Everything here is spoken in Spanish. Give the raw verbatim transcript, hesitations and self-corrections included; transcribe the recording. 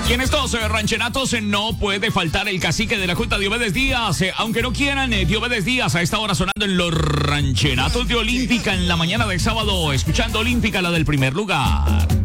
Y en estos eh, ranchenatos eh, no puede faltar el cacique de la Junta, Diomedes Díaz. Eh, aunque no quieran, eh, Diomedes Díaz a esta hora sonando en los ranchenatos de Olímpica en la mañana de sábado, escuchando Olímpica, la del primer lugar.